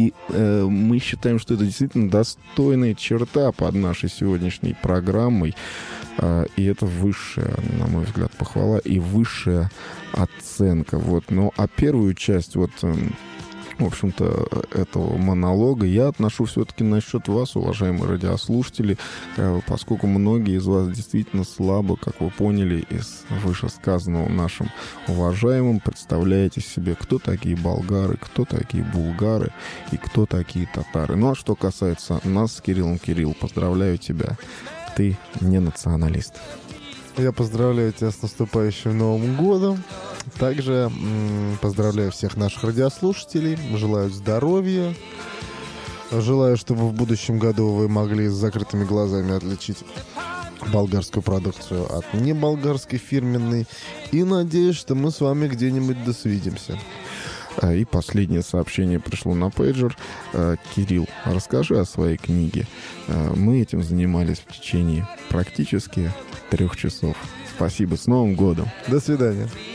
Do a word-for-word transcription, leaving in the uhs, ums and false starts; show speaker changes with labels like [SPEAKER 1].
[SPEAKER 1] И э, мы считаем, что это действительно достойная черта под нашей сегодняшней программой. Э, и это высшая, на мой взгляд, похвала и высшая оценка. Вот. Ну, а первую часть, вот, э, в общем-то, этого монолога я отношу все-таки насчет вас, уважаемые радиослушатели, э, поскольку многие из вас действительно слабо, как вы поняли из вышесказанного нашим уважаемым, представляете себе, кто такие болгары, кто такие булгары и кто такие татары. Ну, а что касается нас с Кириллом, Кирилл, поздравляю тебя, ты не националист.
[SPEAKER 2] Я поздравляю тебя с наступающим Новым годом. Также м- поздравляю всех наших радиослушателей. Желаю здоровья. Желаю, чтобы в будущем году вы могли с закрытыми глазами отличить болгарскую продукцию от неболгарской фирменной. И надеюсь, что мы с вами где-нибудь досвидимся.
[SPEAKER 1] И последнее сообщение пришло на пейджер. Кирилл, расскажи о своей книге. Мы этим занимались в течение практически трех часов. Спасибо. С Новым годом.
[SPEAKER 2] До свидания.